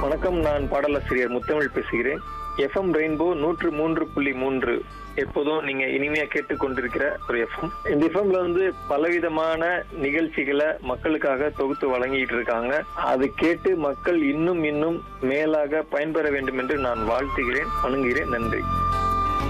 வணக்கம், நான் பாடலாசிரியர் முத்தமிழ் பேசுகிறேன். FM ரெயின்போ 103.3 எப்போதும் நீங்க இனிமையா கேட்டுக்கொண்டிருக்கிற ஒரு எஃப்எம். இந்த எஃப்எம்ல பலவிதமான நிகழ்ச்சிகளை மக்களுக்காக தொகுத்து வழங்கிட்டு இருக்காங்க. அது கேட்டு மக்கள் இன்னும் மேலாக பயன்பெற வேண்டும் என்று நான் வாழ்த்துகிறேன், வணங்குகிறேன். நன்றி.